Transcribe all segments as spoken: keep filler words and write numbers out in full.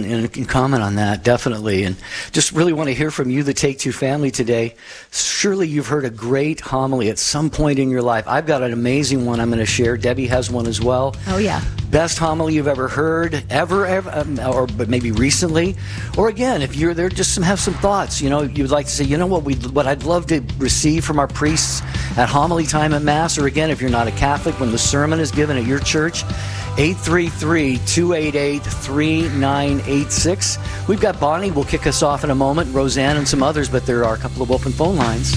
and, and comment on that, definitely. And just really want to hear from you, the Take Two family, today. Surely you've heard a great homily at some point in your life. I've got an amazing one I'm going to share. Debbie has one as well. Oh, yeah. Best homily you've ever heard, ever, ever um, or but maybe recently. Or again, if you're there, just some, have some thoughts. You know, you'd like to say, you know what, we what I'd love to receive from our priests at homily time at Mass, or again, if you're not a Catholic, when the sermon is given at your church, eight three three, two eight eight, three nine eight six. We've got Bonnie, will kick us off in a moment, Roseanne and some others, but there are a couple of open phone lines.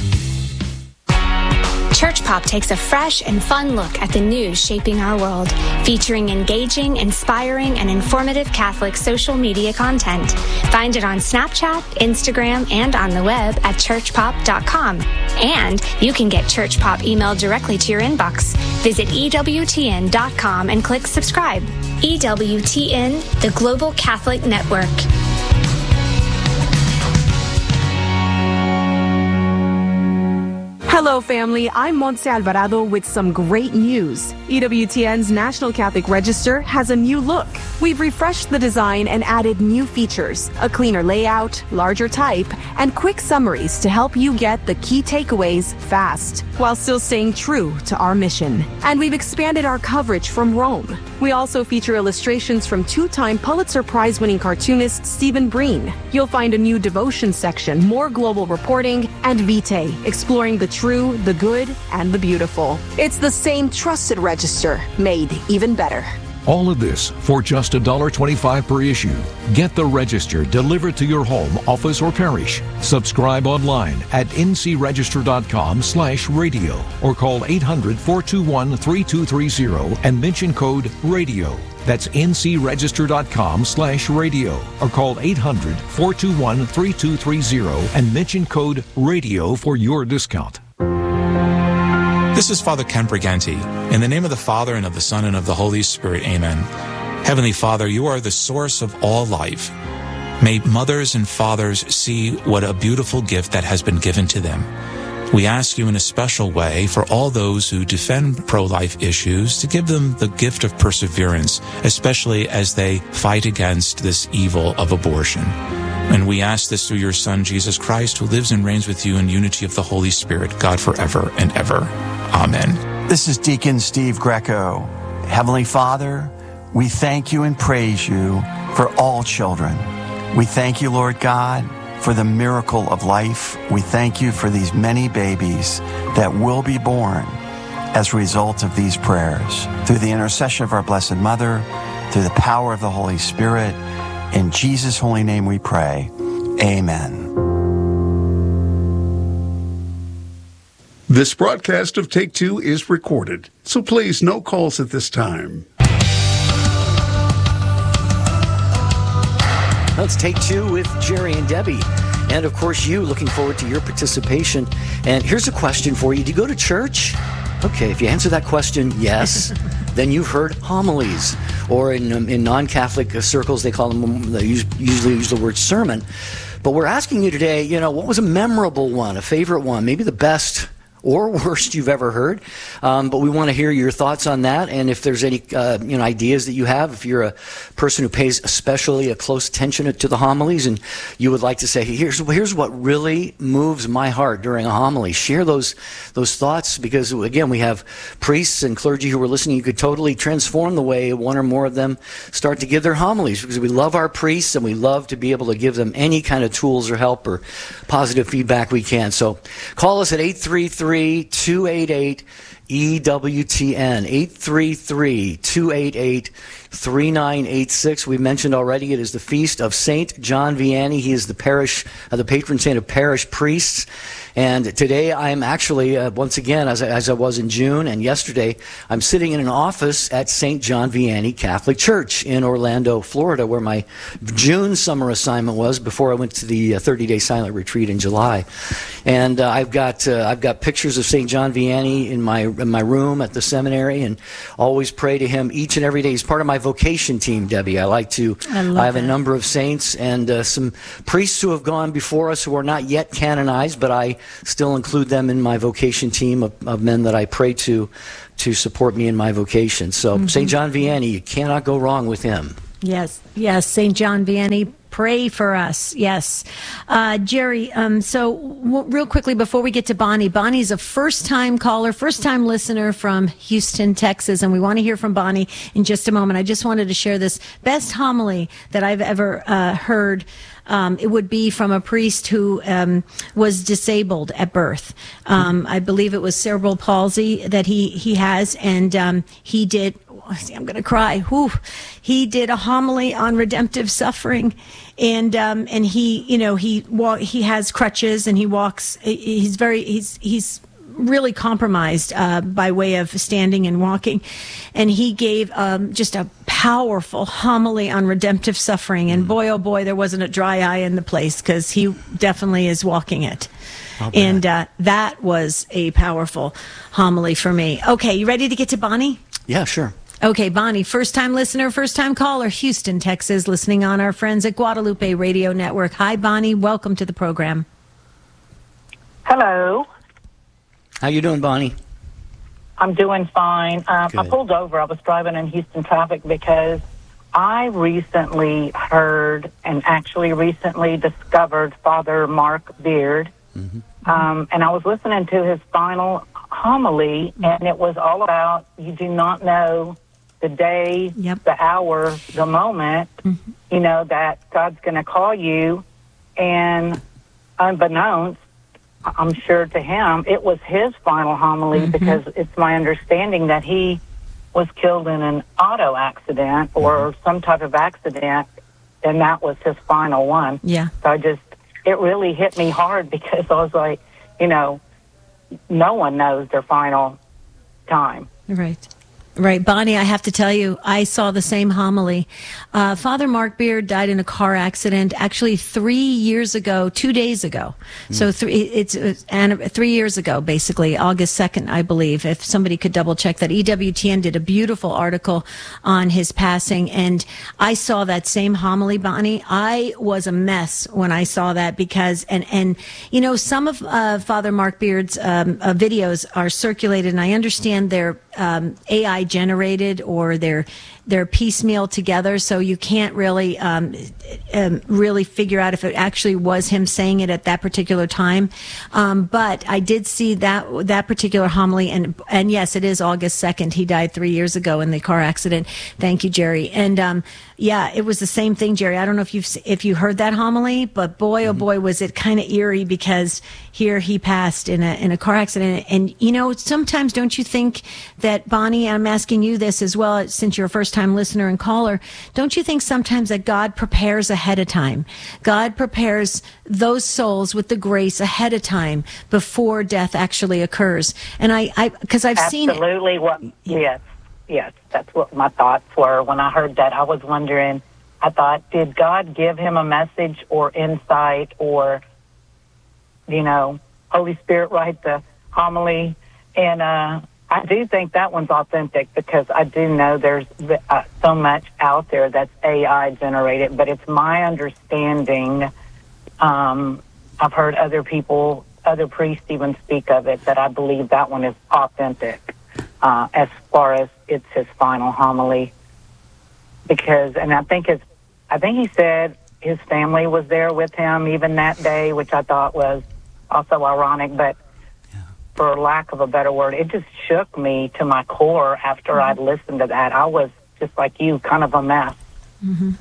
Church Pop takes a fresh and fun look at the news shaping our world, featuring engaging, inspiring, and informative Catholic social media content. Find it on Snapchat, Instagram, and on the web at church pop dot com. And you can get Church Pop emailed directly to your inbox. Visit E W T N dot com and click subscribe. E W T N, the Global Catholic Network. Hello, family. I'm Montse Alvarado with some great news. E W T N's National Catholic Register has a new look. We've refreshed the design and added new features, a cleaner layout, larger type, and quick summaries to help you get the key takeaways fast, while still staying true to our mission. And we've expanded our coverage from Rome. We also feature illustrations from two-time Pulitzer Prize-winning cartoonist Stephen Breen. You'll find a new devotion section, more global reporting, and Vitae, exploring the true, the good, and the beautiful. It's the same trusted register, made even better. All of this for just one dollar twenty-five per issue. Get the Register delivered to your home, office, or parish. Subscribe online at n c register dot com slash radio or call eight hundred, four two one, three two three zero and mention code RADIO. That's n c register dot com slash radio or call eight hundred, four two one, three two three zero and mention code RADIO for your discount. This is Father Ken Briganti. In the name of the Father, and of the Son, and of the Holy Spirit, amen. Heavenly Father, you are the source of all life. May mothers and fathers see what a beautiful gift that has been given to them. We ask you in a special way for all those who defend pro-life issues to give them the gift of perseverance, especially as they fight against this evil of abortion. And we ask this through your Son, Jesus Christ, who lives and reigns with you in unity of the Holy Spirit, God forever and ever. Amen. This is Deacon Steve Greco. Heavenly Father, we thank you and praise you for all children. We thank you, Lord God, for the miracle of life. We thank you for these many babies that will be born as a result of these prayers. Through the intercession of our Blessed Mother, through the power of the Holy Spirit, in Jesus' holy name we pray. Amen. This broadcast of Take Two is recorded, so please, no calls at this time. Let's Take Two with Jerry and Debbie. And of course, you, looking forward to your participation. And here's a question for you. Do you go to church? Okay, if you answer that question, yes, then you've heard homilies. Or in, um, in non-Catholic circles, they call them, they use, usually use the word sermon. But we're asking you today, you know, what was a memorable one, a favorite one, maybe the best or worst you've ever heard, um, but we want to hear your thoughts on that, and if there's any uh, you know ideas that you have, if you're a person who pays especially a close attention to the homilies, and you would like to say, here's here's what really moves my heart during a homily. Share those those thoughts, because again, we have priests and clergy who are listening. You could totally transform the way one or more of them start to give their homilies, because we love our priests and we love to be able to give them any kind of tools or help or positive feedback we can. So call us at eight three three, two eight eight, E W T N, eight three three, two eight eight, three nine eight six. We mentioned already it is the feast of Saint John Vianney. He is the parish, uh, the patron saint of parish priests. And today I am actually, uh, once again, as I, as I was in June and yesterday, I'm sitting in an office at Saint John Vianney Catholic Church in Orlando, Florida, where my June summer assignment was before I went to the thirty-day silent retreat in July. And uh, I've got uh, I've got pictures of Saint John Vianney in my in my room at the seminary, and always pray to him each and every day. He's part of my vocation team, Debbie. I like to. I, I have that. a number of saints and uh, some priests who have gone before us who are not yet canonized, but I still include them in my vocation team of, of men that I pray to to support me in my vocation. So mm-hmm. Saint John Vianney, you cannot go wrong with him. Yes, yes, Saint John Vianney, pray for us. Yes. Uh, Jerry, um, so w- real quickly before we get to Bonnie, Bonnie's a first-time caller, first-time listener from Houston, Texas, and we want to hear from Bonnie in just a moment. I just wanted to share this best homily that I've ever uh, heard. Um, it would be from a priest who um, was disabled at birth. Um, I believe it was cerebral palsy that he, he has, and um, he did... See, I'm going to cry. Whew. He did a homily on redemptive suffering, and um, and he, you know, he wa- he has crutches, and he walks. He's very he's he's really compromised uh, by way of standing and walking, and he gave um, just a powerful homily on redemptive suffering. And boy, oh boy, there wasn't a dry eye in the place because he definitely is walking it. And uh, that was a powerful homily for me. Okay, you ready to get to Bonnie? Yeah, sure. Okay, Bonnie, first-time listener, first-time caller, Houston, Texas, listening on our friends at Guadalupe Radio Network. Hi, Bonnie. Welcome to the program. Hello. How you doing, Bonnie? I'm doing fine. Um, I Good. pulled over. I was driving in Houston traffic because I recently heard and actually recently discovered Father Mark Beard. Mm-hmm. Um, and I was listening to his final homily, and it was all about you do not know the day, Yep. the hour, the moment, Mm-hmm. you know, that God's going to call you. And unbeknownst, I'm sure to him, it was his final homily Mm-hmm. because it's my understanding that he was killed in an auto accident or Mm-hmm. some type of accident, and that was his final one. Yeah. So I just, it really hit me hard because I was like, you know, no one knows their final time. Right. Right. Bonnie, I have to tell you, I saw the same homily. Uh, Father Mark Beard died in a car accident actually three years ago, two days ago. Mm. So three, it's, it's and three years ago, basically, August second, I believe, if somebody could double check that. E W T N did a beautiful article on his passing, and I saw that same homily, Bonnie. I was a mess when I saw that because, and, and you know, some of uh, Father Mark Beard's um, uh, videos are circulated, and I understand they're um, A I generated or they're they're piecemeal together, so you can't really um, um, really figure out if it actually was him saying it at that particular time. Um, but I did see that that particular homily, and and yes, it is August second. He died three years ago in the car accident. Thank you, Jerry. And um, yeah, it was the same thing, Jerry. I don't know if you've if you heard that homily, but boy, oh boy, was it kind of eerie because here he passed in a in a car accident. And you know, sometimes don't you think that, Bonnie? I'm asking you this as well, since you're a first time listener and caller. Don't you think sometimes that God prepares ahead of time? God prepares those souls with the grace ahead of time before death actually occurs. And I, I, because I've Absolutely seen it. Absolutely. What? Yes. Yes. That's what my thoughts were when I heard that. I was wondering. I thought, did God give him a message or insight, or, you know, Holy Spirit write the homily? And uh, I do think that one's authentic because I do know there's uh, so much out there that's A I generated, but it's my understanding. Um, I've heard other people, other priests even speak of it, that I believe that one is authentic uh, as far as it's his final homily. Because, and I think his, I think he said his family was there with him even that day, which I thought was also ironic, but for lack of a better word, it just shook me to my core after mm-hmm. I'd listened to that. I was just like you, kind of a mess. Mm-hmm.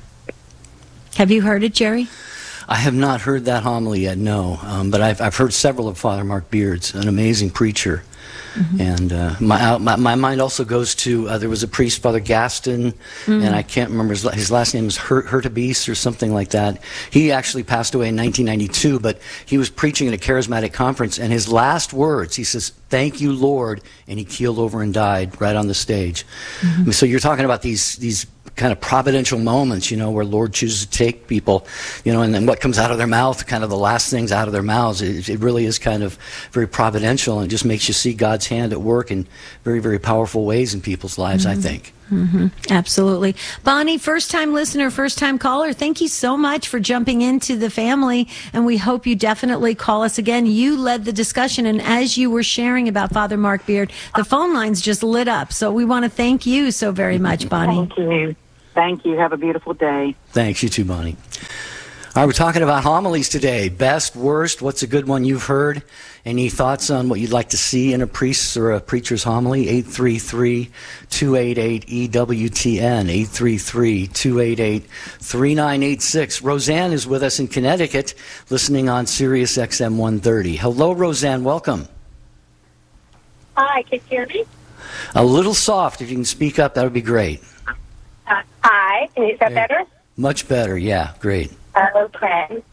Have you heard it, Jerry? I have not heard that homily yet, no. Um, but I've I've heard several of Father Mark Beard's, an amazing preacher. Mm-hmm. And uh, my, my my mind also goes to, uh, there was a priest, Father Gaston, mm-hmm. and I can't remember, his, his last name is Her, Hurtubise or something like that. He actually passed away in nineteen ninety-two, but he was preaching at a charismatic conference, and his last words, he says, "Thank you, Lord," and he keeled over and died right on the stage. Mm-hmm. I mean, so you're talking about these these kind of providential moments, you know, where Lord chooses to take people, you know, and then what comes out of their mouth, kind of the last things out of their mouths, it, it really is kind of very providential, and it just makes you see God's hand at work in very, very powerful ways in people's lives, mm-hmm. I think. Mm-hmm. Absolutely. Bonnie, first-time listener, first-time caller, thank you so much for jumping into the family, and we hope you definitely call us again. You led the discussion, and as you were sharing about Father Mark Beard, the phone lines just lit up, so we want to thank you so very much, Bonnie. Thank you. Thank you. Have a beautiful day. Thanks. You too, Bonnie. All right, we're talking about homilies today. Best, worst, what's a good one you've heard? Any thoughts on what you'd like to see in a priest's or a preacher's homily? eight three three, two eight eight, E W T N, eight three three, two eight eight, three nine eight six. Roseanne is with us in Connecticut, listening on Sirius X M one thirty. Hello, Roseanne. Welcome. Hi, can you hear me? A little soft. If you can speak up, that would be great. Uh, hi, is that better? Much better. Yeah, great. Uh, okay.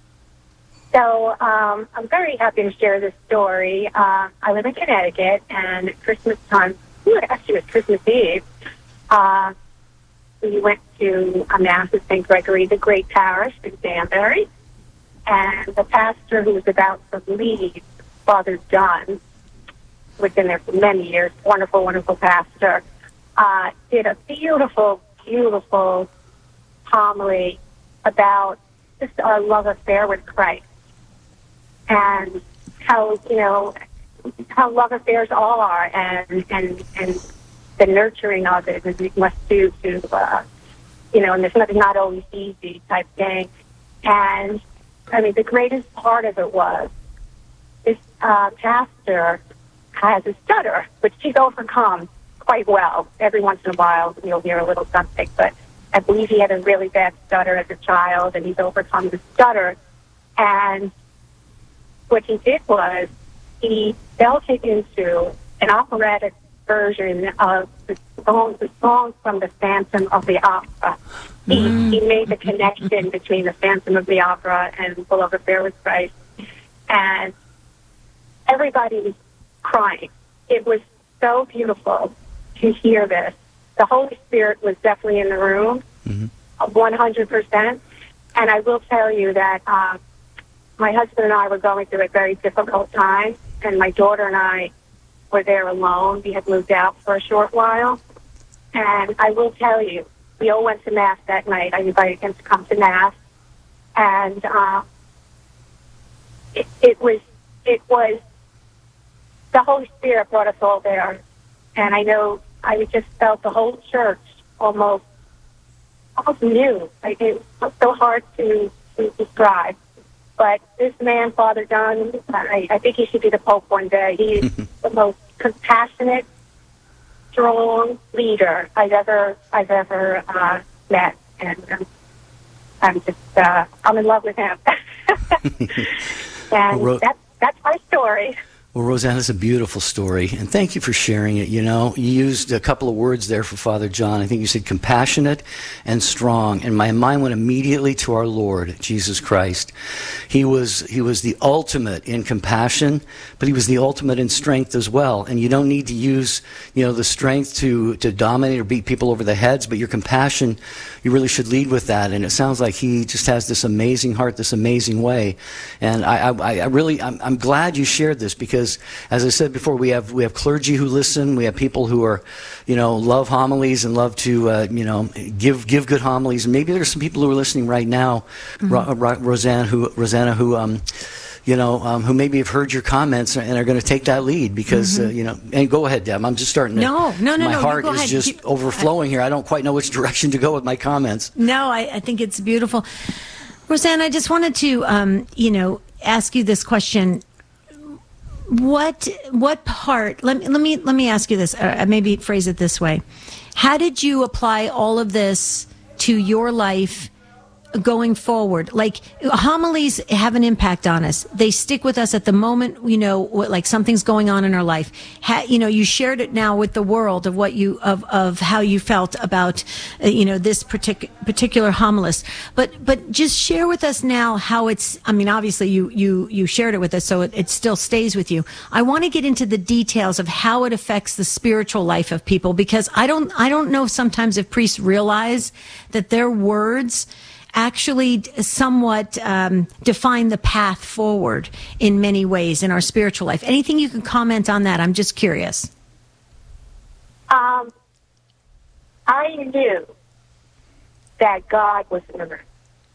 So um, I'm very happy to share this story. Uh, I live in Connecticut, and at Christmas time, ooh, actually it was Christmas Eve, uh, we went to a Mass at Saint Gregory the Great Parish in Danbury, and the pastor who was about to leave, Father John, who had been there for many years, wonderful, wonderful pastor, uh, did a beautiful, beautiful homily about just our love affair with Christ and how, you know, how love affairs all are and, and, and the nurturing of it as we must do to, uh, you know, and there's nothing not always easy type thing. And, I mean, the greatest part of it was this uh, pastor has a stutter, which he's overcome quite well. Every once in a while, you'll hear a little something, but I believe he had a really bad stutter as a child, and he's overcome the stutter. And what he did was he belted into an operatic version of the song, the song from the Phantom of the Opera. He, mm. he made the connection between the Phantom of the Opera and The Love Affair with Christ. And everybody was crying. It was so beautiful to hear this. The Holy Spirit was definitely in the room, mm-hmm. one hundred percent. And I will tell you that uh, my husband and I were going through a very difficult time, and my daughter and I were there alone. We had moved out for a short while. And I will tell you, we all went to Mass that night. I invited him to come to Mass. And uh, it, it was, it was, the Holy Spirit brought us all there. And I know I just felt the whole church almost, almost new. Like it was so hard to, to describe. But this man, Father John, I, I think he should be the Pope one day. He's the most compassionate, strong leader I've ever, I've ever uh, met, and um, I'm just, uh, I'm in love with him. And well, that's that's my story. Well, Roseanne, that's a beautiful story, and thank you for sharing it. You know, you used a couple of words there for Father John. I think you said compassionate and strong, and my mind went immediately to our Lord, Jesus Christ. He was he was the ultimate in compassion, but he was the ultimate in strength as well. And you don't need to use, you know, the strength to, to dominate or beat people over the heads, but your compassion, you really should lead with that. And it sounds like he just has this amazing heart, this amazing way. And I, I, I really, I'm, I'm glad you shared this because, as I said before, we have we have clergy who listen. We have people who are, you know, love homilies and love to, uh, you know, give give good homilies. And maybe there's some people who are listening right now, mm-hmm. Ro- Ro- Roseanne, who Rosanna, who, um, you know, um, who maybe have heard your comments and are going to take that lead because, mm-hmm. uh, you know. And go ahead, Deb. I'm just starting. To, no, no, no, my no. My heart is ahead. just you, overflowing I, here. I don't quite know which direction to go with my comments. No, I, I think it's beautiful, Roseanne. I just wanted to, um, you know, ask you this question. What what part? Let me let me let me ask you this. Or maybe phrase it this way: how did you apply all of this to your life going forward? Like, homilies have an impact on us. They stick with us at the moment, you know, what, like something's going on in our life. Ha, you know, you shared it now with the world of what you, of, of how you felt about, uh, you know, this partic- particular homilist. But, but just share with us now how it's, I mean, obviously you, you, you shared it with us, so it, it still stays with you. I want to get into the details of how it affects the spiritual life of people, because I don't, I don't know sometimes if priests realize that their words actually somewhat um, define the path forward in many ways in our spiritual life. Anything you can comment on that? I'm just curious. Um, I knew that God was in the room.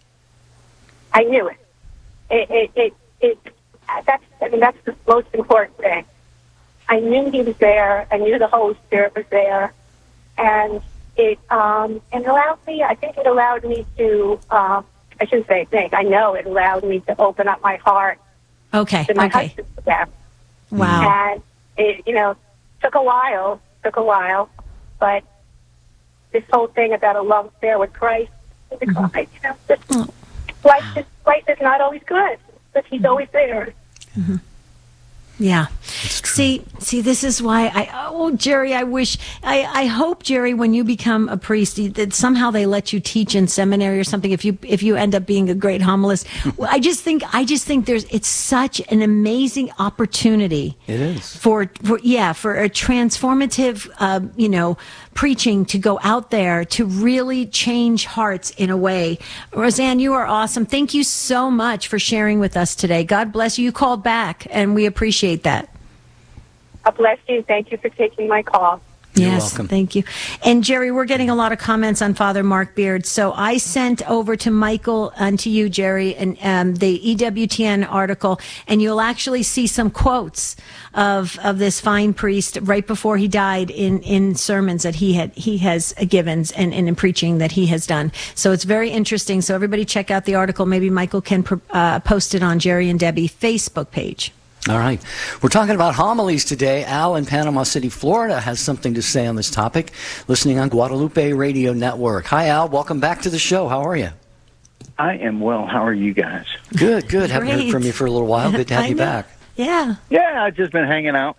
I knew it. It, it, it, it that's, I mean, that's the most important thing. I knew he was there. I knew the Holy Spirit was there. And it um, it allowed me. I think it allowed me to. Uh, I shouldn't say think. I know it allowed me to open up my heart. Okay. To my okay. husband's death. Wow. And it, you know, took a while. Took a while, but this whole thing about a love affair with Christ, mm-hmm. you know, just, oh. life, is, life is not always good, but He's always there. Mm-hmm. Yeah. See, see, this is why I, oh, Jerry, I wish, I, I hope, Jerry, when you become a priest, that somehow they let you teach in seminary or something. If you, if you end up being a great homilist, I just think, I just think there's, it's such an amazing opportunity. It is. For, for yeah, for a transformative, uh, you know, preaching to go out there to really change hearts in a way. Roseanne, you are awesome. Thank you so much for sharing with us today. God bless you. You called back, and we appreciate that. God bless you. Thank you for taking my call. You're yes, welcome. Thank you. And Jerry, we're getting a lot of comments on Father Mark Beard. So I sent over to Michael and to you, Jerry, and um, the E W T N article, and you'll actually see some quotes of of this fine priest right before he died in, in sermons that he had he has given and, and in preaching that he has done. So it's very interesting. So everybody check out the article. Maybe Michael can uh, post it on Jerry and Debbie Facebook page. All right. We're talking about homilies today. Al in Panama City, Florida has something to say on this topic, listening on Guadalupe Radio Network. Hi, Al. Welcome back to the show. How are you? I am well. How are you guys? Good, good. Haven't heard from you for a little while. Good to have you know. back. Yeah. Yeah, I've just been hanging out.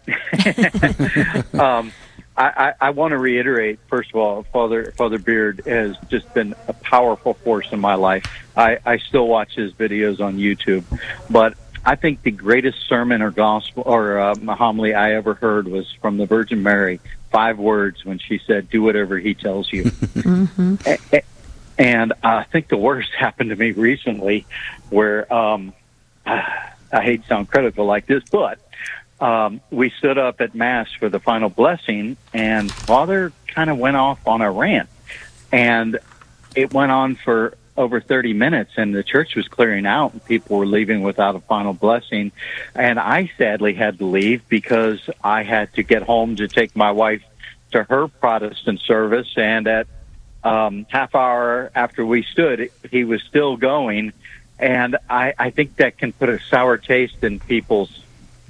um, I, I, I want to reiterate, first of all, Father Father Beard has just been a powerful force in my life. I, I still watch his videos on YouTube, but I think the greatest sermon or gospel or uh, homily I ever heard was from the Virgin Mary, five words when she said, "Do whatever He tells you." Mm-hmm. a- and I think the worst happened to me recently, where um, I hate to sound critical like this, but um, we stood up at Mass for the final blessing, and Father kind of went off on a rant, and it went on for over thirty minutes, and the church was clearing out and people were leaving without a final blessing. And I sadly had to leave because I had to get home to take my wife to her Protestant service. And at um, half hour after we stood, he was still going. And I, I think that can put a sour taste in people's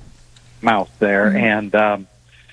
mouth there. Mm-hmm. And um,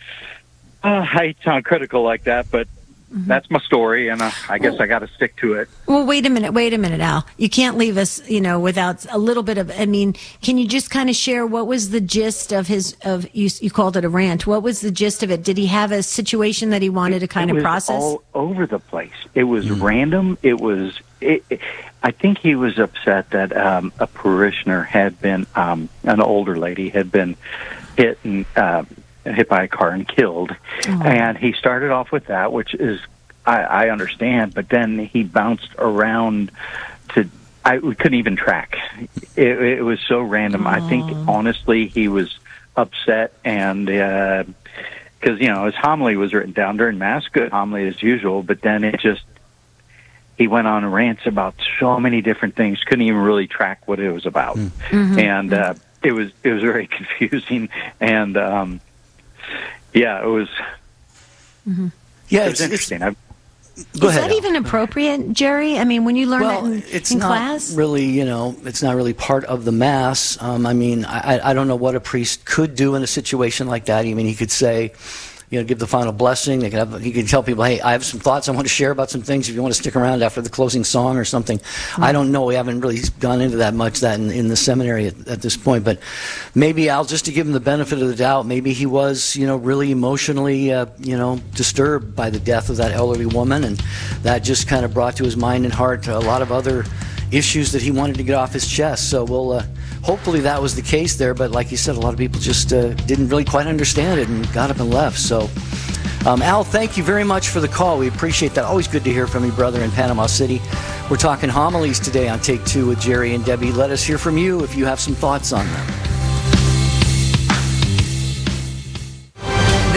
uh, I hate to sound critical like that, but Mm-hmm. that's my story, and uh, I guess I got to stick to it. Well, wait a minute, wait a minute, Al. You can't leave us, you know, without a little bit of. I mean, can you just kind of share what was the gist of his? Of you, you called it a rant. What was the gist of it? Did he have a situation that he wanted to kind it of was process? All over the place. It was mm. random. It was. It, it, I think he was upset that um, a parishioner had been, um, an older lady had been hit and. Uh, hit by a car and killed. Oh. And he started off with that, which is, I, I understand, but then he bounced around to, I we couldn't even track. It, it was so random. Oh. I think, honestly, he was upset, and because, uh, you know, his homily was written down during Mass, good homily as usual, but then it just, he went on rants about so many different things, couldn't even really track what it was about. Mm-hmm. And uh, it was it was very confusing, and um yeah, it was. Mm-hmm. Yeah, it was it's, interesting. It's, Is ahead, that Al. even appropriate, Jerry? I mean, when you learn well, it in, it's in not class? really, you know, it's not really part of the Mass. Um, I mean, I, I don't know what a priest could do in a situation like that. I mean, he could say, you know, give the final blessing. They could have, he could tell people, hey, I have some thoughts I want to share about some things if you want to stick around after the closing song or something. Mm-hmm. I don't know. We haven't really gone into that much that in, in the seminary at, at this point. But maybe, Al, just to give him the benefit of the doubt, maybe he was, you know, really emotionally, uh, you know, disturbed by the death of that elderly woman. And that just kind of brought to his mind and heart a lot of other issues that he wanted to get off his chest. So we'll uh, hopefully that was the case there, but like you said, a lot of people just uh, didn't really quite understand it and got up and left. So um, Al, thank you very much for the call. We appreciate that. Always good to hear from you, brother, in Panama City. We're talking homilies today on Take Two with Jerry and Debbie. Let us hear from you if you have some thoughts on them.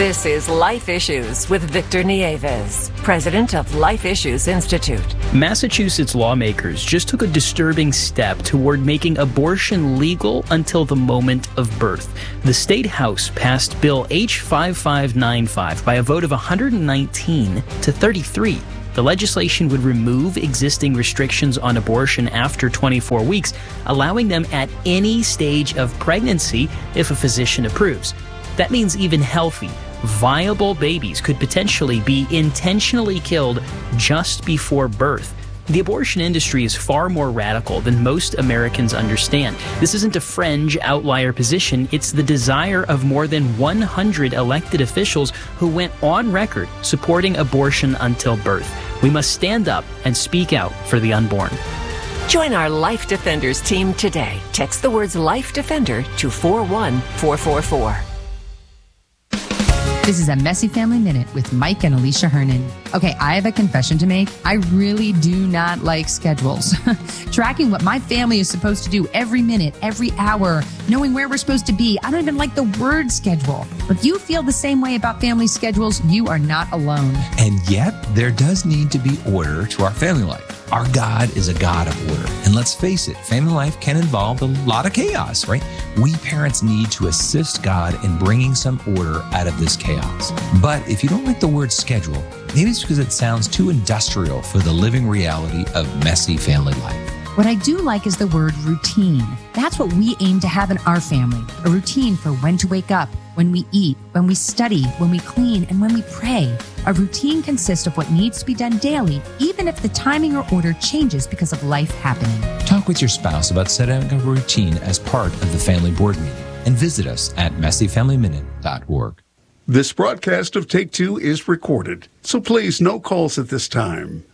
This is Life Issues with Victor Nieves, president of Life Issues Institute. Massachusetts lawmakers just took a disturbing step toward making abortion legal until the moment of birth. The State House passed Bill H five five nine five by a vote of one hundred nineteen to thirty-three. The legislation would remove existing restrictions on abortion after twenty-four weeks, allowing them at any stage of pregnancy if a physician approves. That means even healthy, viable babies could potentially be intentionally killed just before birth. The abortion industry is far more radical than most Americans understand. This isn't a fringe outlier position. It's the desire of more than one hundred elected officials who went on record supporting abortion until birth. We must stand up and speak out for the unborn. Join our Life Defenders team today. Text the words Life Defender to four one four four four. This is a Messy Family Minute with Mike and Alicia Hernan. Okay, I have a confession to make. I really do not like schedules. Tracking what my family is supposed to do every minute, every hour, knowing where we're supposed to be. I don't even like the word schedule. If you feel the same way about family schedules, you are not alone. And yet, there does need to be order to our family life. Our God is a God of order. And let's face it, family life can involve a lot of chaos, right? We parents need to assist God in bringing some order out of this chaos. But if you don't like the word schedule, maybe it's because it sounds too industrial for the living reality of messy family life. What I do like is the word routine. That's what we aim to have in our family. A routine for when to wake up, when we eat, when we study, when we clean, and when we pray. A routine consists of what needs to be done daily, even if the timing or order changes because of life happening. Talk with your spouse about setting a routine as part of the family board meeting and visit us at messy family minute dot org. This broadcast of Take Two is recorded, so please no calls at this time.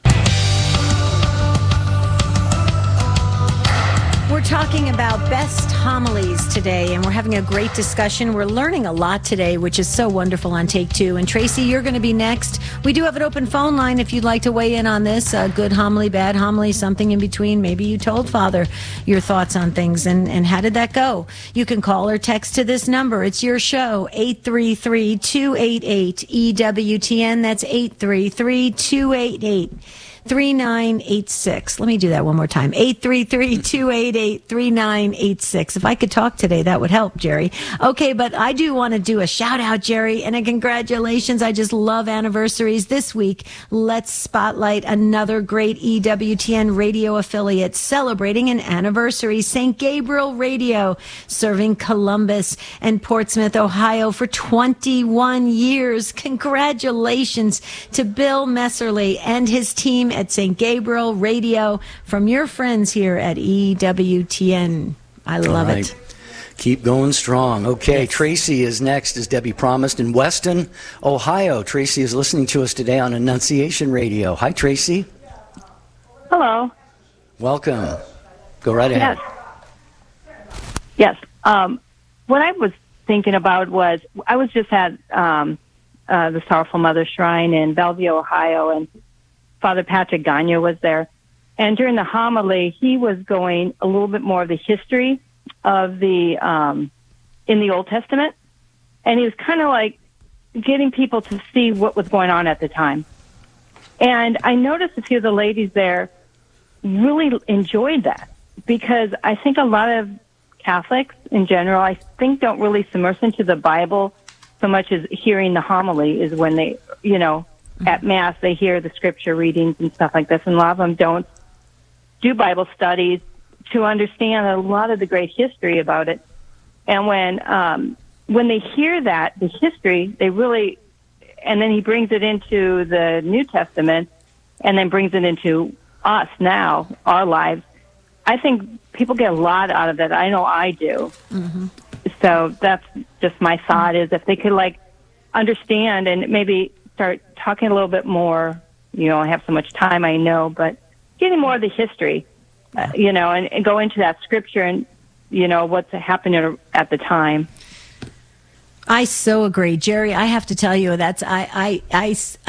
We're talking about best homilies today, and we're having a great discussion. We're learning a lot today, which is so wonderful on Take Two. And Tracy, you're going to be next. We do have an open phone line if you'd like to weigh in on this. Uh, good homily, bad homily, something in between. Maybe you told Father your thoughts on things, and, and how did that go? You can call or text to this number. It's your show, eight three three, two eight eight, E W T N. That's eight three three, two eight eight, three nine eight six. Let me do that one more time. eight three three, two eight eight, three nine eight six. If I could talk today, that would help, Jerry. Okay, but I do want to do a shout out, Jerry, and a congratulations. I just love anniversaries. This week, let's spotlight another great E W T N radio affiliate celebrating an anniversary. Saint Gabriel Radio, serving Columbus and Portsmouth, Ohio for twenty-one years. Congratulations to Bill Messerly and his team at Saint Gabriel Radio, from your friends here at E W T N. I love right. it. Keep going strong. Okay, yes. Tracy is next, as Debbie promised, in Weston, Ohio. Tracy is listening to us today on Annunciation Radio. Hi, Tracy. Hello. Welcome. Go right ahead. Yes. Yes. Um, what I was thinking about was, I was just at um, uh, the Sorrowful Mother Shrine in Bellevue, Ohio, and Father Patrick Gagne was there. And during the homily, he was going a little bit more of the history of the, um, in the Old Testament. And he was kind of like getting people to see what was going on at the time. And I noticed a few of the ladies there really enjoyed that, because I think a lot of Catholics in general, I think, don't really submerge into the Bible so much as hearing the homily is when they, you know, at Mass, they hear the scripture readings and stuff like this, and a lot of them don't do Bible studies to understand a lot of the great history about it. And when um, when they hear that, the history, they really, and then he brings it into the New Testament, and then brings it into us now, our lives. I think people get a lot out of that. I know I do. Mm-hmm. So that's just my thought, is if they could, like, understand and maybe start talking a little bit more. You know, I have so much time, I know, but getting more of the history, uh, you know, and, and go into that scripture and, you know, what's happening at the time. I so agree, Jerry. I have to tell you, that's I I I I'm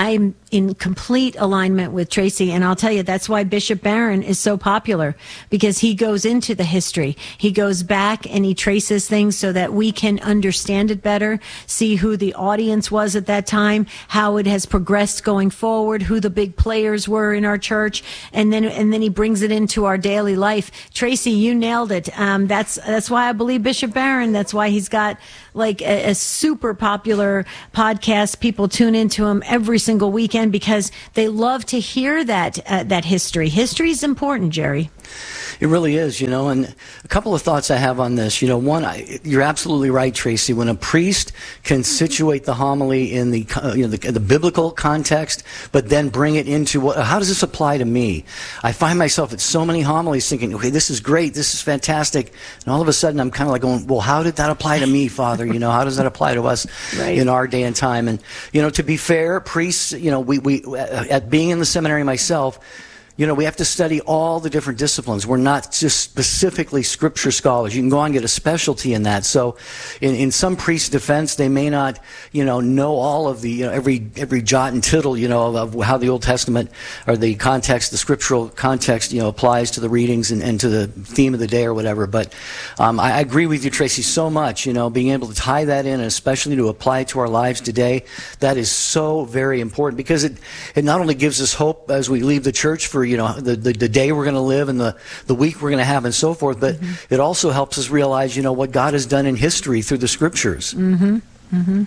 in complete alignment with Tracy. And I'll tell you, that's why Bishop Barron is so popular, because he goes into the history. He goes back and he traces things so that we can understand it better, see who the audience was at that time, how it has progressed going forward, who the big players were in our church, and then and then he brings it into our daily life. Tracy, you nailed it. Um, that's that's why I believe Bishop Barron. That's why he's got like a, a super popular podcast. People tune into him every single weekend because they love to hear that uh, that history. History is important, Jerry. It really is, you know, and a couple of thoughts I have on this. You know, one, I, you're absolutely right, Tracy. When a priest can situate the homily in the, uh, you know, the, the biblical context, but then bring it into what, how does this apply to me? I find myself at so many homilies thinking, okay, this is great, this is fantastic, and all of a sudden I'm kind of like going, well, how did that apply to me, Father? You know, how does that apply to us right. in our day and time? And you know, to be fair, priests, you know, we we at being in the seminary myself, you know, we have to study all the different disciplines. We're not just specifically scripture scholars. You can go on and get a specialty in that. So in, in some priest's defense, they may not, you know, know all of the, you know, every every jot and tittle, you know, of, of how the Old Testament or the context, the scriptural context, you know, applies to the readings and, and to the theme of the day or whatever. But um, I, I agree with you, Tracy, so much, you know, being able to tie that in, and especially to apply it to our lives today, that is so very important, because it, it not only gives us hope as we leave the church for, you know, the, the, the day we're going to live and the, the week we're going to have and so forth, but mm-hmm. it also helps us realize, you know, what God has done in history through the scriptures. Mm-hmm. Mm-hmm.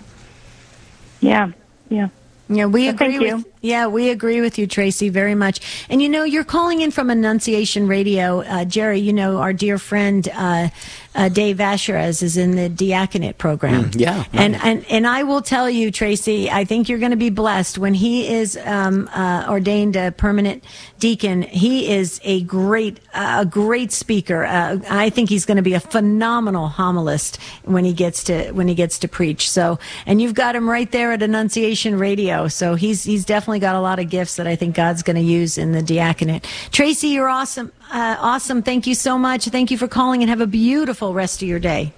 Yeah, yeah. Yeah, we well, agree thank with you. Yeah, we agree with you, Tracy, very much. And you know, you're calling in from Annunciation Radio. Uh, Jerry, you know, our dear friend uh, uh, Dave Asherez is in the diaconate program. Mm, yeah. And, and and I will tell you, Tracy, I think you're going to be blessed when he is um, uh, ordained a permanent deacon. He is a great, uh, a great speaker. Uh, I think he's going to be a phenomenal homilist when he gets to when he gets to preach. So, and you've got him right there at Annunciation Radio. So he's he's definitely got a lot of gifts that I think God's going to use in the diaconate. Tracy, you're awesome. Uh, awesome. Thank you so much. Thank you for calling, and have a beautiful rest of your day.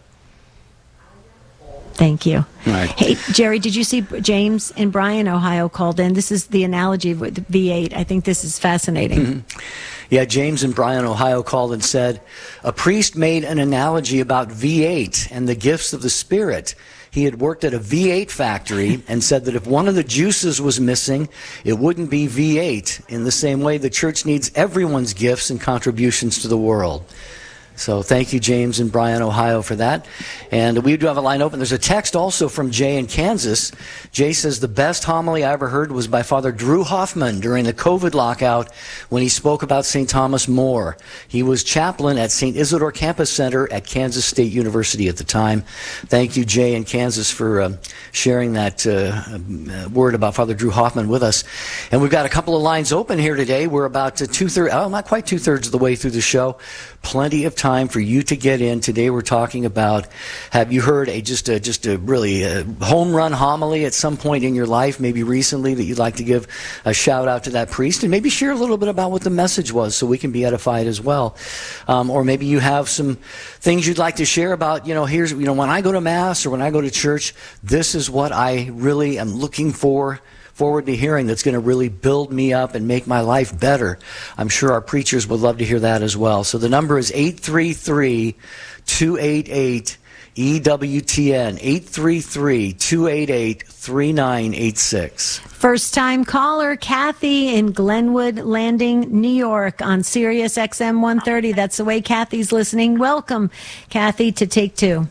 Thank you. Right. Hey, Jerry, did you see James in Bryan, Ohio called in? This is the analogy with V eight. I think this is fascinating. Mm-hmm. Yeah, James in Bryan, Ohio called and said, a priest made an analogy about V eight and the gifts of the Spirit. He had worked at a V eight factory and said that if one of the juices was missing, it wouldn't be V eight. In the same way, the church needs everyone's gifts and contributions to the world. So thank you, James in Bryan, Ohio, for that. And we do have a line open. There's a text also from Jay in Kansas. Jay says, the best homily I ever heard was by Father Drew Hoffman during the COVID lockout when he spoke about Saint Thomas More. He was chaplain at Saint Isidore Campus Center at Kansas State University at the time. Thank you, Jay in Kansas, for uh, sharing that uh, word about Father Drew Hoffman with us. And we've got a couple of lines open here today. We're about to two-thirds, oh, not quite two-thirds of the way through the show. Plenty of time for you to get in. Today we're talking about, have you heard a just a just a really a home run homily at some point in your life, maybe recently, that you'd like to give a shout out to that priest, and maybe share a little bit about what the message was so we can be edified as well. Um, or maybe you have some things you'd like to share about, you know, here's, you know, when I go to Mass or when I go to church, this is what I really am looking for. forward to hearing that's going to really build me up and make my life better. I'm sure our preachers would love to hear that as well. So the number is eight three three, two eight eight, E W T N, eight three three, two eight eight, three nine eight six. First time caller, Kathy in Glenwood Landing, New York on Sirius X M one thirty. That's the way Kathy's listening. Welcome, Kathy, to Take Two.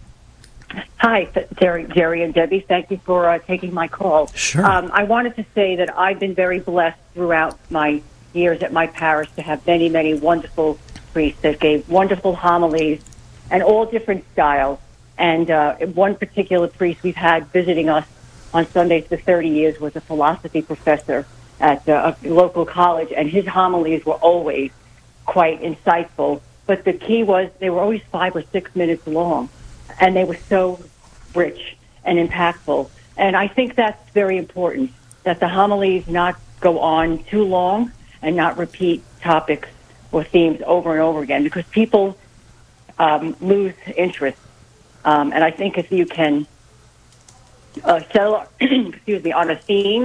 Hi, Jerry, Jerry and Debbie. Thank you for uh, taking my call. Sure. Um, I wanted to say that I've been very blessed throughout my years at my parish to have many, many wonderful priests that gave wonderful homilies and all different styles. And uh, one particular priest we've had visiting us on Sundays for thirty years was a philosophy professor at uh, a local college, and his homilies were always quite insightful. But the key was they were always five or six minutes long. And they were so rich and impactful. And I think that's very important, that the homilies not go on too long and not repeat topics or themes over and over again, because people um, lose interest. Um, and I think if you can uh, settle, excuse me, on a theme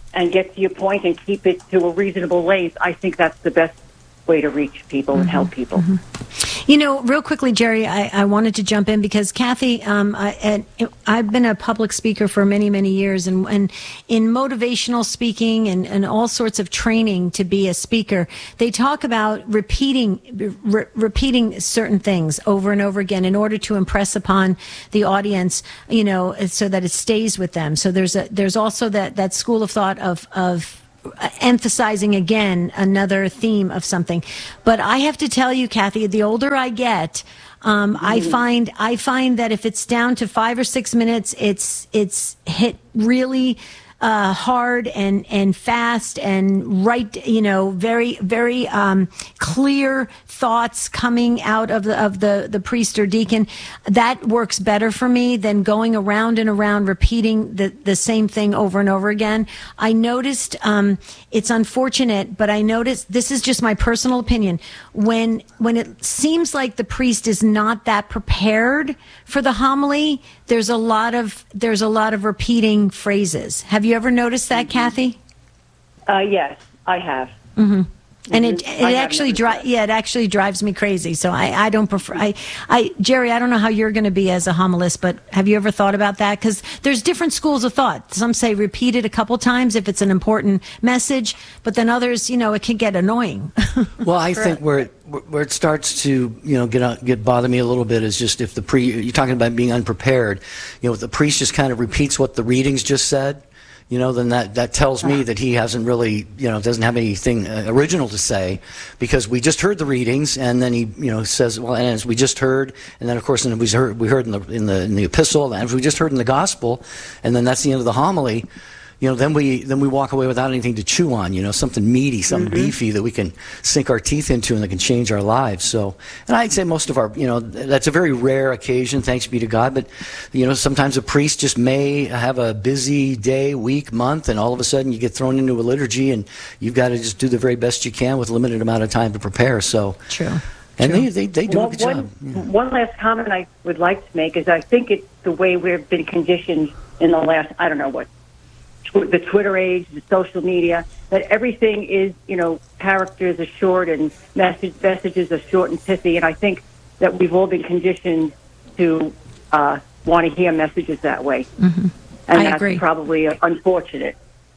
and get to your point and keep it to a reasonable length, I think that's the best way to reach people mm-hmm. and help people. Mm-hmm. You know, real quickly, Jerry, I, I wanted to jump in because Kathy, um, I, and I've been a public speaker for many, many years, and, and in motivational speaking and, and all sorts of training to be a speaker, they talk about repeating re- repeating certain things over and over again in order to impress upon the audience, you know, so that it stays with them. So there's a there's also that, that school of thought of of emphasizing again another theme of something. But I have to tell you, Kathy, the older I get, um, mm-hmm. I find I find that if it's down to five or six minutes, it's it's hit really uh, hard and and fast and right, you know, very very um, clear thoughts coming out of the of the the priest or deacon. That works better for me than going around and around repeating the the same thing over and over again. I noticed um, it's unfortunate, but I noticed, this is just my personal opinion, when when it seems like the priest is not that prepared for the homily, there's a lot of there's a lot of repeating phrases. Have you ever noticed that, mm-hmm. Kathy? Uh, yes, I have. Mm-hmm. And it, it I actually dri- yeah, it actually drives me crazy. So I, I don't prefer, I, I, Jerry, I don't know how you're going to be as a homilist, but have you ever thought about that? Because there's different schools of thought. Some say repeat it a couple times if it's an important message, but then others, you know, it can get annoying. Well, I think where it, where it starts to, you know, get get bother me a little bit is just if the pre, you're talking about being unprepared, you know, if the priest just kind of repeats what the readings just said, you know, then that, that tells me that he hasn't really, you know, doesn't have anything uh, original to say, because we just heard the readings, and then he, you know, says, well, and as we just heard, and then of course, and we heard we heard in the in the in the epistle, and as we just heard in the gospel, and then that's the end of the homily. You know, then we then we walk away without anything to chew on. You know, something meaty, something mm-hmm. beefy that we can sink our teeth into and that can change our lives. So, and I'd say most of our, you know, that's a very rare occasion. Thanks be to God. But you know, sometimes a priest just may have a busy day, week, month, and all of a sudden you get thrown into a liturgy, and you've got to just do the very best you can with limited amount of time to prepare. So true. And True. they they, they do well, a good one, job. Yeah. One last comment I would like to make is I think it's the way we've been conditioned in the last, I don't know what, the Twitter age, the social media, that everything is, you know, characters are short and message, messages are short and pithy. And I think that we've all been conditioned to uh, want to hear messages that way. Mm-hmm. And I that's agree. probably unfortunate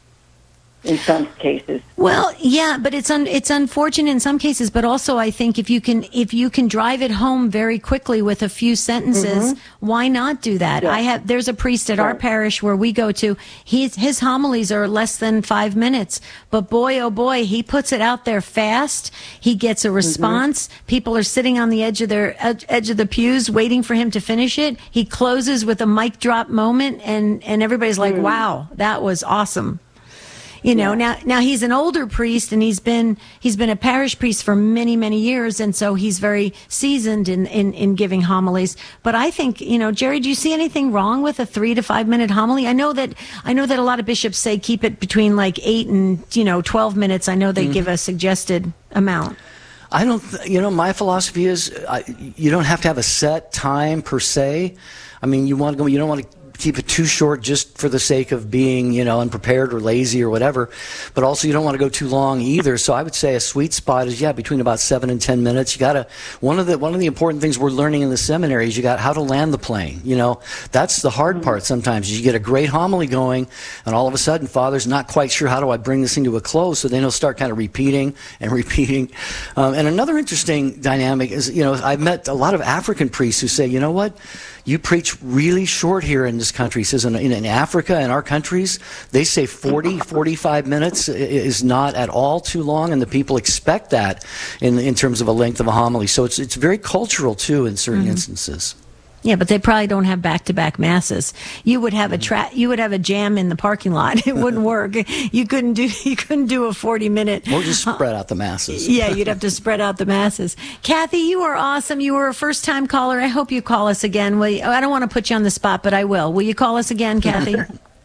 in some cases. Well, yeah, but it's un- it's unfortunate in some cases, but also I think if you can if you can drive it home very quickly with a few sentences, mm-hmm. why not do that? Yeah. I have there's a priest at Right. our parish where we go to. He's his homilies are less than five minutes, but boy oh boy, he puts it out there fast. He gets a response. Mm-hmm. People are sitting on the edge of their edge, edge of the pews waiting for him to finish it. He closes with a mic drop moment, and and everybody's like, Mm. "Wow, that was awesome." You know, Yeah. now now he's an older priest, and he's been he's been a parish priest for many many years, and so he's very seasoned in, in, in giving homilies. But I think, you know, Jerry, do you see anything wrong with a three to five minute homily? I know that I know that a lot of bishops say keep it between like eight and you know twelve minutes. I know they Mm-hmm. give a suggested amount. I don't, th- you know, my philosophy is I, you don't have to have a set time per se. I mean, you want to go, you don't want to keep it too short just for the sake of being, you know, unprepared or lazy or whatever. But also you don't want to go too long either. So I would say a sweet spot is, yeah, between about seven and ten minutes. You got to, one of the, one of the important things we're learning in the seminary is you got how to land the plane. You know, that's the hard part sometimes. You get a great homily going, and all of a sudden Father's not quite sure, how do I bring this thing to a close? So then he'll start kind of repeating and repeating. Um, and another interesting dynamic is, you know, I've met a lot of African priests who say, you know what, you preach really short here in this country. He says in, in, in Africa, in our countries, they say forty, forty-five minutes is not at all too long, and the people expect that in in terms of a length of a homily. So it's it's very cultural, too, in certain mm-hmm. instances. Yeah, but they probably don't have back-to-back masses. You would have a tra- you would have a jam in the parking lot. It wouldn't work. You couldn't do you couldn't do a forty minute. Or just spread out the masses. Yeah, you'd have to spread out the masses. Kathy, you are awesome. You were a first-time caller. I hope you call us again. Will you? I don't want to put you on the spot, but I will. Will you call us again, Kathy?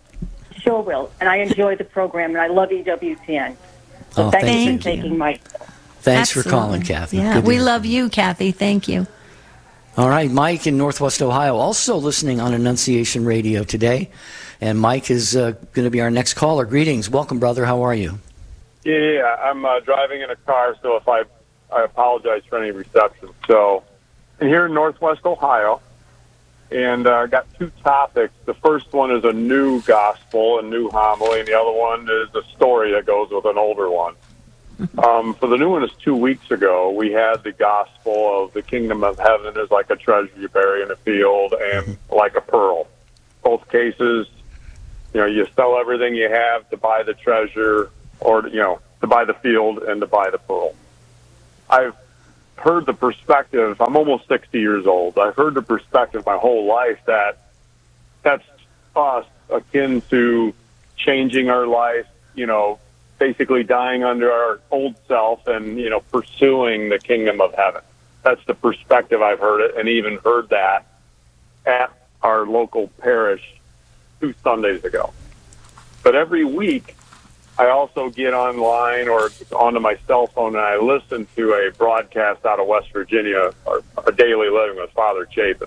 Sure will. And I enjoy the program, and I love E W T N. So Oh, thanks thank for you. taking my... Thanks for Absolutely. calling, Kathy. Yeah, Good to we hear. love you, Kathy. Thank you. All right, Mike in Northwest Ohio, also listening on Annunciation Radio today. And Mike is uh, going to be our next caller. Greetings. Welcome, brother. How are you? Yeah, yeah, I'm uh, driving in a car, so if I, I apologize for any reception. So, I'm here in Northwest Ohio, and I uh, got two topics. The first one is a new gospel, a new homily, and the other one is a story that goes with an older one. Um, for the new one is two weeks ago, we had the gospel of the kingdom of heaven is like a treasure you bury in a field and like a pearl. Both cases, you know, you sell everything you have to buy the treasure, or, you know, to buy the field and to buy the pearl. I've heard the perspective, I'm almost sixty years old, I've heard the perspective my whole life that that's us akin to changing our life, you know, basically dying under our old self and, you know, pursuing the kingdom of heaven. That's the perspective I've heard it, and even heard that at our local parish two Sundays ago. But every week, I also get online or onto my cell phone and I listen to a broadcast out of West Virginia, or a daily living with Father Chapin.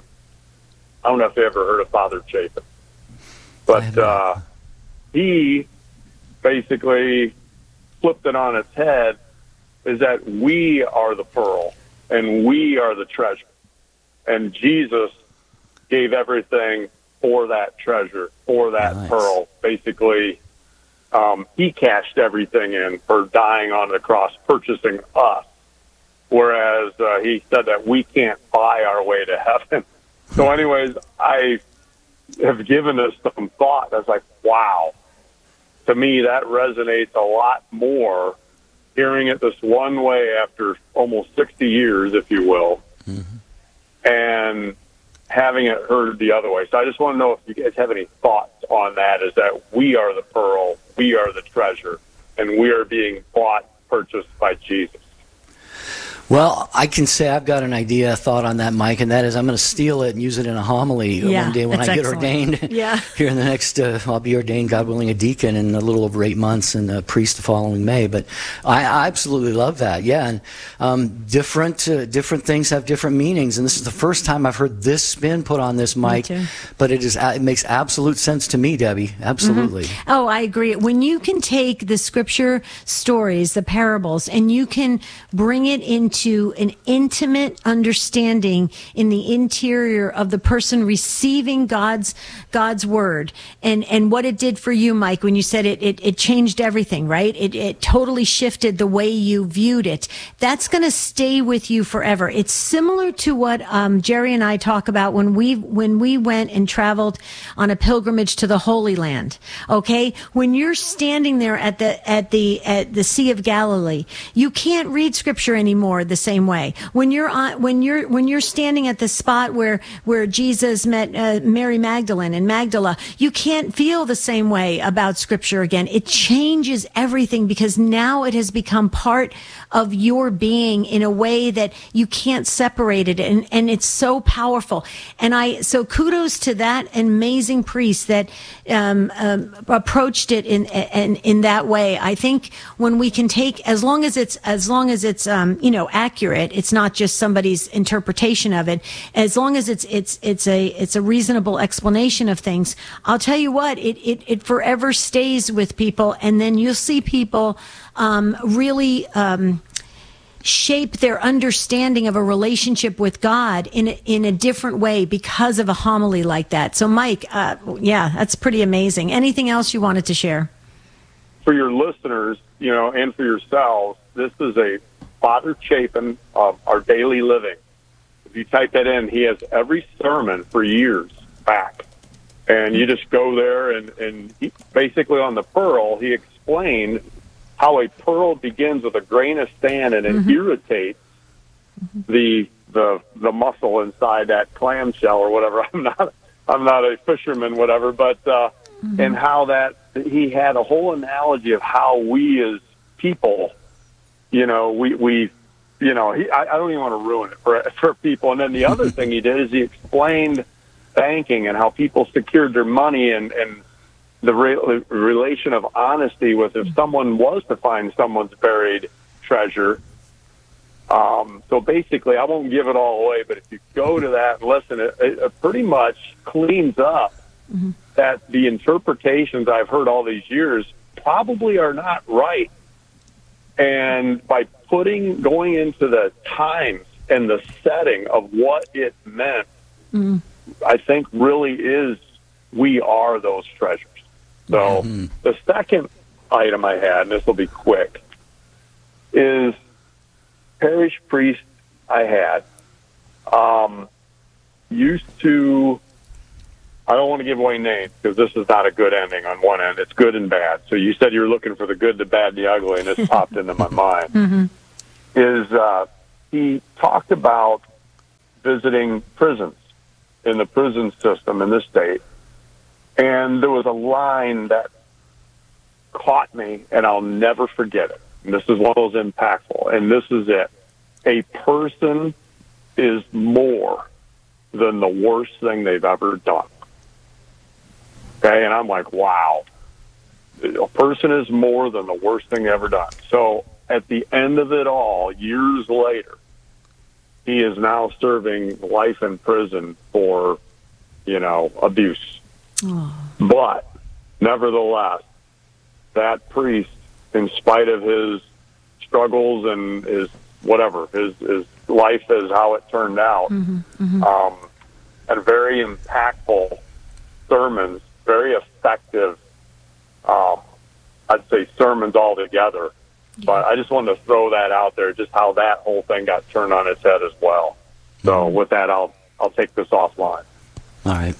I don't know if you ever heard of Father Chapin, but uh, he basically flipped it on its head, is that we are the pearl and we are the treasure. And Jesus gave everything for that treasure, for that nice. pearl. Basically, um, he cashed everything in for dying on the cross, purchasing us. Whereas uh, he said that we can't buy our way to heaven. So anyways, I have given this some thought. I was like, wow. To me, that resonates a lot more, hearing it this one way after almost sixty years, if you will, mm-hmm. and having it heard the other way. So I just want to know if you guys have any thoughts on that, is that we are the pearl, we are the treasure, and we are being bought, purchased by Jesus. Well, I can say I've got an idea, a thought on that, Mike, and that is I'm going to steal it and use it in a homily yeah, one day when I get excellent. ordained. Yeah. Here in the next, uh, I'll be ordained, God willing, a deacon in a little over eight months and a priest the following May. But I, I absolutely love that. Yeah, and um, different uh, different things have different meanings, and this is the first time I've heard this spin put on this, Mike. Me too. But it is it makes absolute sense to me, Debbie. Absolutely. Mm-hmm. Oh, I agree. When you can take the scripture stories, the parables, and you can bring it into an intimate understanding in the interior of the person receiving God's God's word, and and what it did for you, Mike, when you said it it, it changed everything, right? It it totally shifted the way you viewed it. That's going to stay with you forever. It's similar to what um, Jerry and I talk about when we when we went and traveled on a pilgrimage to the Holy Land. Okay, when you're standing there at the at the at the Sea of Galilee, you can't read scripture anymore the same way. When you're on, when you're when you're standing at the spot where where Jesus met uh, Mary Magdalene and Magdala, you can't feel the same way about scripture again. It changes everything because now it has become part of your being in a way that you can't separate it, and and it's so powerful. And I so kudos to that amazing priest that um, um, approached it in, in in that way. I think when we can take, as long as it's as long as it's um, you know accurate, it's not just somebody's interpretation of it. As long as it's it's it's a it's a reasonable explanation of things, I'll tell you what, it it, it forever stays with people, and then you'll see people um, really um, shape their understanding of a relationship with God in a, in a different way because of a homily like that. So, Mike, uh, yeah, that's pretty amazing. Anything else you wanted to share? For your listeners, you know, and for yourselves, this is a Father Chapin of Our Daily Living. If you type that in, he has every sermon for years back. And you just go there, and, and he, basically on the pearl, he explained how a pearl begins with a grain of sand, and it mm-hmm. irritates mm-hmm. the the the muscle inside that clamshell or whatever. I'm not I'm not a fisherman, whatever, but uh, mm-hmm. and how that he had a whole analogy of how we as people, you know, we we you know, he, I, I don't even want to ruin it for for people. And then the other thing he did is he explained banking and how people secured their money, and and the re- relation of honesty with if someone was to find someone's buried treasure. Um, so basically, I won't give it all away, but if you go to that and listen, it, it pretty much cleans up mm-hmm. that the interpretations I've heard all these years probably are not right. And by putting, going into the times and the setting of what it meant, mm. I think really is, we are those treasures. So mm-hmm. the second item I had, and this will be quick, is parish priest I had um, used to, I don't want to give away names because this is not a good ending on one end. It's good and bad. So you said you were looking for the good, the bad, the ugly, and this popped into my mind. Mm-hmm. Is uh, he talked about visiting prisons in the prison system in this state, and there was a line that caught me, and I'll never forget it. And this is one of those impactful, and this is it. A person is more than the worst thing they've ever done. Okay, and I'm like, wow. A person is more than the worst thing ever done. So at the end of it all, years later, he is now serving life in prison for, you know, abuse. Oh. But nevertheless, that priest, in spite of his struggles and his whatever, his, his life is how it turned out, mm-hmm, mm-hmm. Um, had very impactful sermons, very effective, um, I'd say sermons altogether. Yeah. But I just wanted to throw that out there, just how that whole thing got turned on its head as well. So with that, I'll I'll take this offline. All right.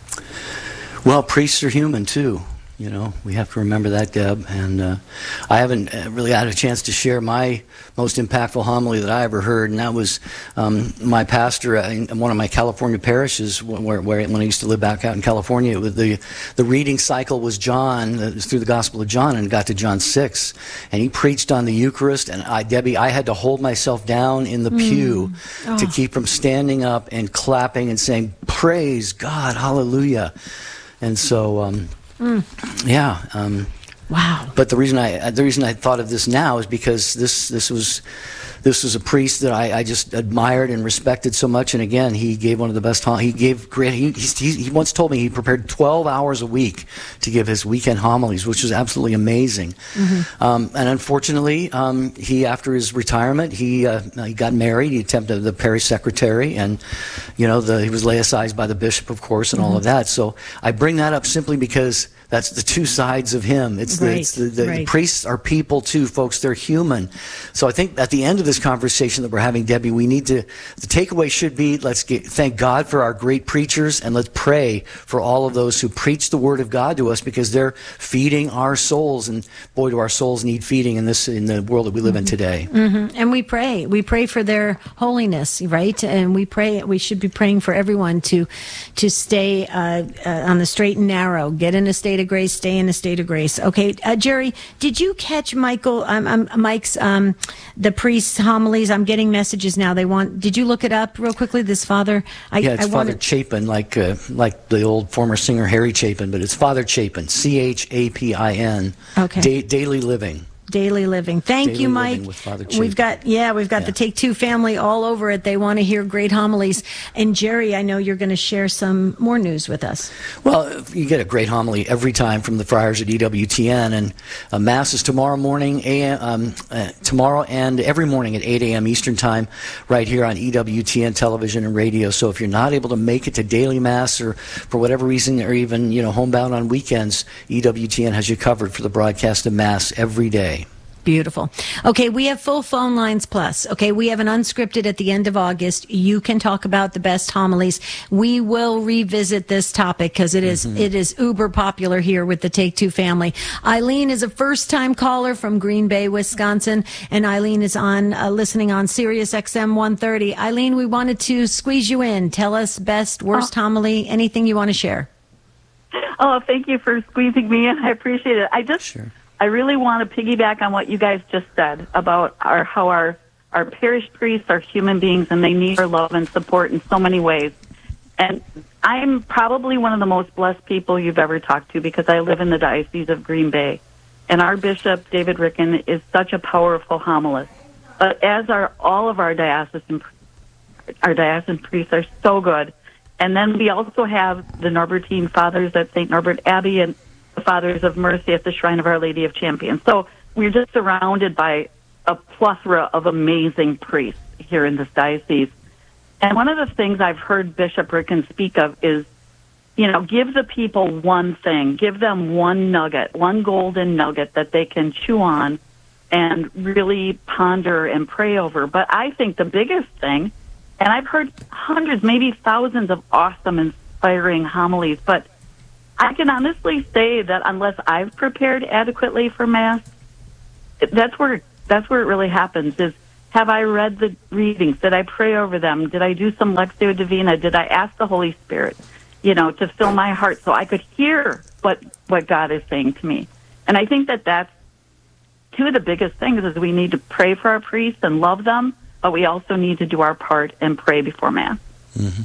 Well, priests are human too. You know, we have to remember that, Deb. And uh, I haven't really had a chance to share my most impactful homily that I ever heard, and that was um, my pastor in one of my California parishes, where, where when I used to live back out in California. It was the the reading cycle was John, uh, through the Gospel of John, and got to John six, and he preached on the Eucharist. And I, Debbie, I had to hold myself down in the mm. pew oh. to keep from standing up and clapping and saying, "Praise God, Hallelujah!" And so. Um, Mm. Yeah. Um, wow. But the reason I the reason I thought of this now is because this this was this was a priest that I, I just admired and respected so much. And again, he gave one of the best. He gave great. He, he he once told me he prepared twelve hours a week to give his weekend homilies, which was absolutely amazing. Mm-hmm. Um, and unfortunately, um, he after his retirement, he uh, he got married. He attempted the parish secretary, and you know the, he was laicized by the bishop, of course, and mm-hmm. all of that. So I bring that up simply because that's the two sides of him. It's the, right. it's the, the, right. the priests are people too, folks. They're human. So I think at the end of this conversation that we're having, Debbie, we need to, the takeaway should be, let's get, thank God for our great preachers, and let's pray for all of those who preach the word of God to us, because they're feeding our souls. And boy, do our souls need feeding in this, in the world that we live mm-hmm. in today. Mm-hmm. And we pray. We pray for their holiness, right? And we pray, we should be praying for everyone to, to stay uh, uh, on the straight and narrow, get in a state of grace, stay in a state of grace. Okay, uh, Jerry, did you catch Michael, um, um, Mike's, um, the priest's homilies? I'm getting messages now. They want. Did you look it up real quickly? This father. I, yeah, it's I Father wanted... Chapin, like uh, like the old former singer Harry Chapin, but it's Father Chapin, C H A P I N. Okay. Da- daily living. Daily living. Thank Daily you, Mike. We've got, yeah, we've got yeah. the Take Two family all over it. They want to hear great homilies. And Jerry, I know you're going to share some more news with us. Well, you get a great homily every time from the friars at E W T N, and uh, Mass is tomorrow morning, a m, um, uh, tomorrow and every morning at eight a.m. Eastern Time, right here on E W T N television and radio. So if you're not able to make it to daily Mass, or for whatever reason, or even you know homebound on weekends, E W T N has you covered for the broadcast of Mass every day. Beautiful. Okay, we have full phone lines plus. Okay, we have an unscripted at the end of August. You can talk about the best homilies. We will revisit this topic because it is mm-hmm. it is uber popular here with the Take Two family. Eileen is a first-time caller from Green Bay, Wisconsin, and Eileen is on uh, listening on Sirius X M one thirty. Eileen, we wanted to squeeze you in. Tell us best, worst oh. homily, anything you want to share. Oh, thank you for squeezing me in. I appreciate it. I just. Sure. I really want to piggyback on what you guys just said about our, how our, our parish priests are human beings and they need our love and support in so many ways. And I'm probably one of the most blessed people you've ever talked to because I live in the Diocese of Green Bay. And our Bishop, David Ricken, is such a powerful homilist. But as are all of our diocesan, our diocesan priests are so good. And then we also have the Norbertine Fathers at Saint Norbert Abbey and the Fathers of Mercy at the Shrine of Our Lady of Champions. So we're just surrounded by a plethora of amazing priests here in this diocese. And one of the things I've heard Bishop Ricken speak of is, you know, give the people one thing, give them one nugget, one golden nugget that they can chew on and really ponder and pray over. But I think the biggest thing, and I've heard hundreds, maybe thousands of awesome, inspiring homilies, but I can honestly say that unless I've prepared adequately for Mass, that's where that's where it really happens, is have I read the readings? Did I pray over them? Did I do some Lectio Divina? Did I ask the Holy Spirit, you know, to fill my heart so I could hear what, what God is saying to me? And I think that that's two of the biggest things is we need to pray for our priests and love them, but we also need to do our part and pray before Mass. Mm-hmm.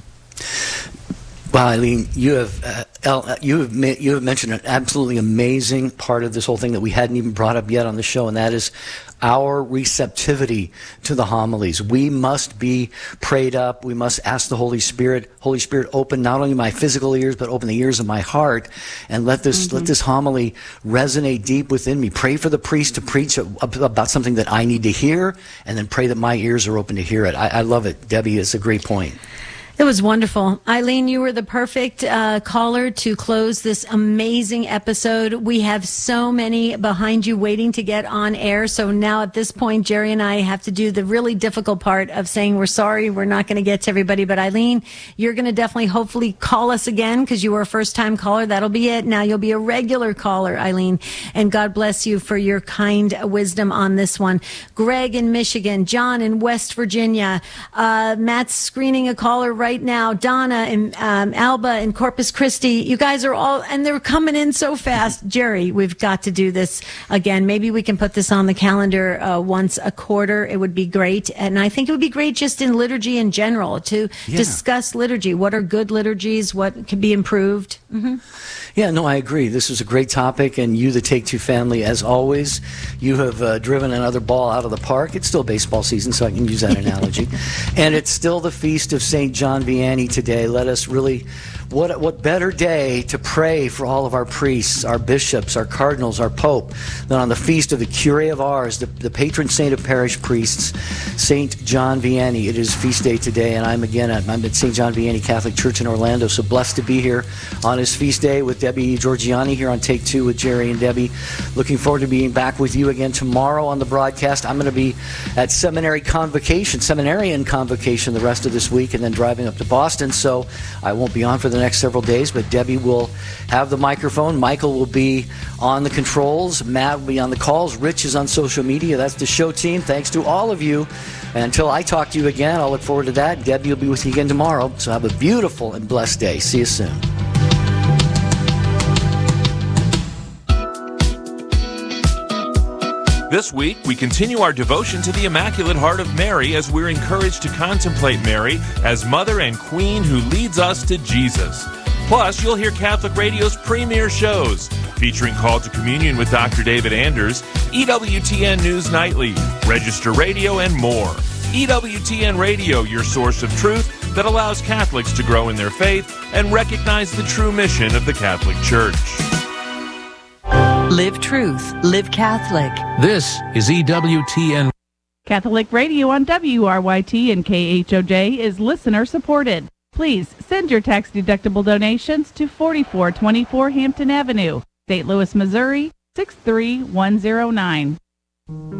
Well, Eileen, you have uh, El, you have ma- you have mentioned an absolutely amazing part of this whole thing that we hadn't even brought up yet on the show, and that is our receptivity to the homilies. We must be prayed up. We must ask the Holy Spirit, Holy Spirit, open not only my physical ears, but open the ears of my heart, and let this mm-hmm. let this homily resonate deep within me. Pray for the priest to preach about something that I need to hear, and then pray that my ears are open to hear it. I, I love it, Debbie. It's a great point. It was wonderful. Eileen, you were the perfect uh, caller to close this amazing episode. We have so many behind you waiting to get on air. So now at this point, Jerry and I have to do the really difficult part of saying we're sorry, we're not going to get to everybody. But Eileen, you're going to definitely hopefully call us again because you were a first-time caller. That'll be it. Now you'll be a regular caller, Eileen. And God bless you for your kind wisdom on this one. Greg in Michigan, John in West Virginia, uh, Matt's screening a caller right now, Donna and um, Alba in Corpus Christi. You guys are all, and they're coming in so fast. Jerry, we've got to do this again. Maybe we can put this on the calendar uh, once a quarter. It would be great. And I think it would be great just in liturgy in general to yeah. discuss liturgy. What are good liturgies? What can be improved? Mm-hmm. Yeah, no, I agree. This is a great topic, and you, the Take Two family, as always, you have uh, driven another ball out of the park. It's still baseball season, so I can use that analogy. And it's still the feast of Saint John Vianney today. Let us really, what what better day to pray for all of our priests, our bishops, our cardinals, our pope, than on the feast of the Curé of Ars, the, the patron saint of parish priests, Saint John Vianney. It is feast day today, and I'm again at, I'm at Saint John Vianney Catholic Church in Orlando, so blessed to be here on his feast day with Debbie Georgiani here on Take Two with Jerry and Debbie. Looking forward to being back with you again tomorrow on the broadcast. I'm going to be at seminary convocation, seminarian convocation the rest of this week, and then driving up to Boston, so I won't be on for the next several days, but Debbie will have the microphone. Michael will be on the controls. Matt will be on the calls. Rich is on social media. That's the show team. Thanks to all of you. And until I talk to you again, I'll look forward to that. Debbie will be with you again tomorrow, so have a beautiful and blessed day. See you soon. This week, we continue our devotion to the Immaculate Heart of Mary as we're encouraged to contemplate Mary as Mother and Queen who leads us to Jesus. Plus, you'll hear Catholic Radio's premier shows, featuring Call to Communion with Doctor David Anders, E W T N News Nightly, Register Radio, and more. E W T N Radio, your source of truth that allows Catholics to grow in their faith and recognize the true mission of the Catholic Church. Live truth, live Catholic. This is E W T N. Catholic Radio on W R Y T and K H O J is listener supported. Please send your tax-deductible donations to forty-four twenty-four Hampton Avenue, Saint Louis, Missouri, six three one zero nine.